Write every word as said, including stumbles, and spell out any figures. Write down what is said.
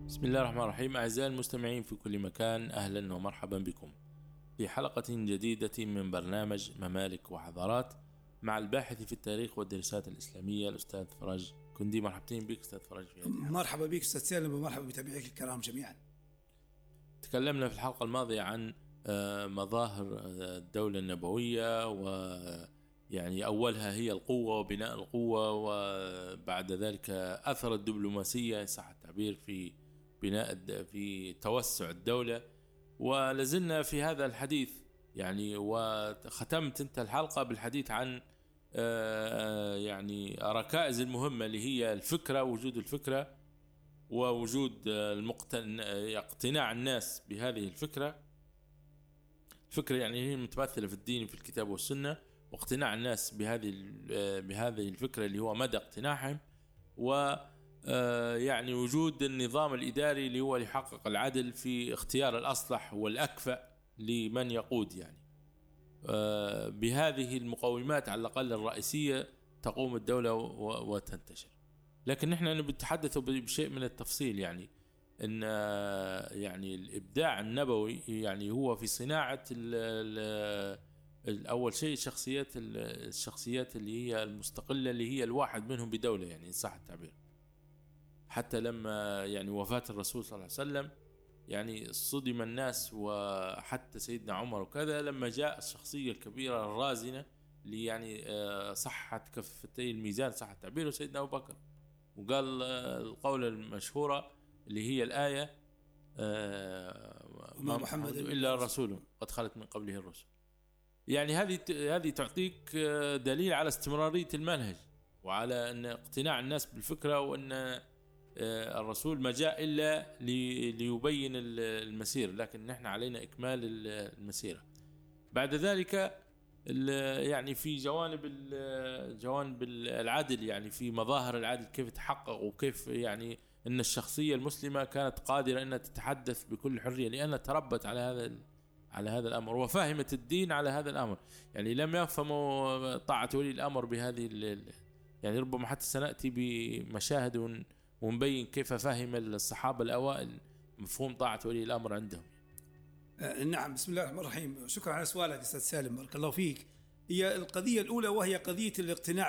بسم الله الرحمن الرحيم. أعزائي المستمعين في كل مكان، أهلا ومرحبا بكم في حلقة جديدة من برنامج ممالك وحضارات مع الباحث في التاريخ والدراسات الإسلامية الأستاذ فرج كندي. مرحبتين بك أستاذ فرج في هذه الحلقة. مرحبا بك أستاذ سالم ومرحبا بمتابعيك الكرام جميعا. تكلمنا في الحلقة الماضية عن مظاهر الدولة النبوية، ويعني أولها هي القوة وبناء القوة، وبعد ذلك أثر الدبلوماسية صح التعبير في بناء في توسع الدولة. ولازلنا في هذا الحديث يعني، وختمت انت الحلقة بالحديث عن يعني ركائز المهمة اللي هي الفكرة، وجود الفكرة ووجود اقتناع الناس بهذه الفكرة. الفكرة يعني هي متمثلة في الدين في الكتاب والسنة، واقتناع الناس بهذه بهذه الفكرة اللي هو مدى اقتناعهم، و يعني وجود النظام الإداري اللي هو يحقق العدل في اختيار الأصلح والأكفأ لمن يقود. يعني بهذه المقومات على الأقل الرئيسية تقوم الدولة وتنتشر. لكن نحن نتحدث بشيء من التفصيل، يعني إن يعني الإبداع النبوي يعني هو في صناعة الأول شيء الشخصيات الشخصيات اللي هي المستقلة، اللي هي الواحد منهم بدولة، يعني إن صح التعبير. حتى لما يعني وفاة الرسول صلى الله عليه وسلم يعني صدم الناس، وحتى سيدنا عمر وكذا، لما جاء الشخصية الكبيرة الرازنة اللي يعني صحت كفتي الميزان صح التعبير، وسيدنا أبو بكر، وقال القولة المشهورة اللي هي الآية ما محمد إلا رسول قد خلت من قبله الرسل. يعني هذه هذه تعطيك دليل على استمرارية المنهج، وعلى أن اقتناع الناس بالفكرة، وأن الرسول ما جاء إلا ليبين المسير، لكن نحن علينا إكمال المسيرة. بعد ذلك يعني في جوانب جوانب العدل، يعني في مظاهر العدل كيف تحقق، وكيف يعني أن الشخصية المسلمة كانت قادرة أن تتحدث بكل حرية، لأنها تربت على هذا على هذا الأمر، وفهمت الدين على هذا الأمر. يعني لم يفهموا طاعة ولي الأمر بهذه يعني ربما حتى سنأتي بمشاهد ونبين كيف فهم الصحابة الأوائل مفهوم طاعة ولي الأمر عندهم. آه نعم. بسم الله الرحمن الرحيم. شكرا على سؤالك أستاذ سالم، بارك الله فيك. هي القضية الأولى وهي قضية الاقتناع